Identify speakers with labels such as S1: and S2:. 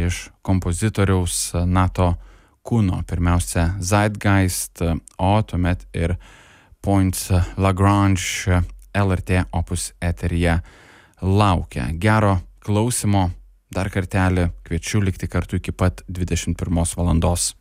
S1: iš kompozitoriaus Nato Kuno. Pirmiausia Zeitgeist, o tuomet ir Points Lagrange LRT Opus eteryje laukia. Gero klausimo, dar kartelį kviečiu likti kartu iki pat 21 valandos.